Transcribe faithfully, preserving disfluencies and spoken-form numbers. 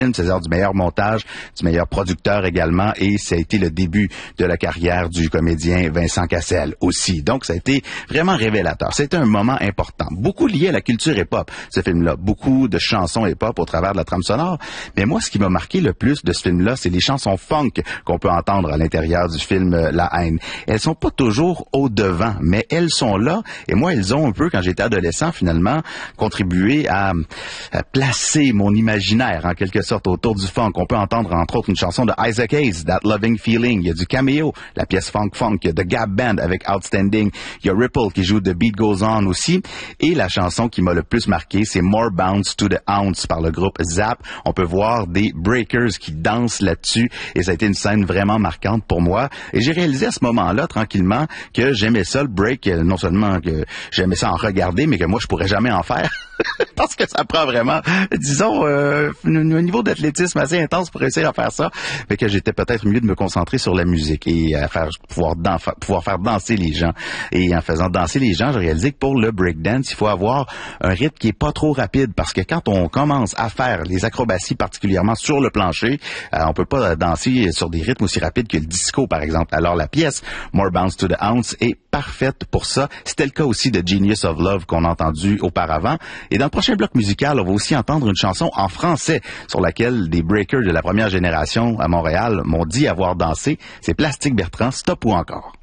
c'est-à-dire du meilleur montage, du meilleur producteur également, et ça a été le début de la carrière du comédien Vincent Cassel aussi. Donc, ça a été vraiment révélateur. C'était un moment important, beaucoup lié à la culture hip-hop, ce film-là. Beaucoup de chansons hip-hop au travers de la trame sonore. Mais moi, ce qui m'a marqué le plus de ce film-là, c'est les chansons funk qu'on peut entendre à l'intérieur du film euh, La Haine. Elles sont pas toujours au devant, mais elles sont là, et moi, elles ont un peu, quand j'étais adolescent, finalement, contribué à, à placer mon imaginaire, en quelque sorte, autour du funk. On peut entendre, entre autres, une chanson de Isaac Hayes, That Loving Feeling. Il y a du Cameo, la pièce Funk Funk. Il y a The Gap Band avec Outstanding. Il y a Ripple qui joue The Beat Goes On aussi. Et la chanson qui m'a le plus marqué, c'est More Bounce to the Ounce par le groupe Zap. On peut voir des breakers qui dansent là-dessus, et ça a été une scène vraiment marquante pour moi. Et j'ai réalisé à ce moment-là, tranquillement, que j'aimais ça, le break, non seulement que j'aimais ça en regarder, mais que moi, je pourrais jamais en faire. Parce que ça prend vraiment, disons, euh, un niveau d'athlétisme assez intense pour réussir à faire ça. Mais que j'étais peut-être mieux de me concentrer sur la musique et à faire pouvoir, dan- pouvoir faire danser les gens. Et en faisant danser les gens, j'ai réalisé que pour le breakdance, il faut avoir un rythme qui est pas trop rapide, parce que quand on commence à faire les acrobaties, particulièrement sur le plancher, euh, on peut pas danser sur des rythmes aussi rapides que le disco, par exemple. Alors la pièce More Bounce to the Ounce est parfaite pour ça. C'était le cas aussi de Genius of Love qu'on a entendu auparavant. Et dans le prochain bloc musical, on va aussi entendre une chanson en français sur laquelle des breakers de la première génération à Montréal m'ont dit avoir dansé. C'est Plastique Bertrand, Stop ou encore.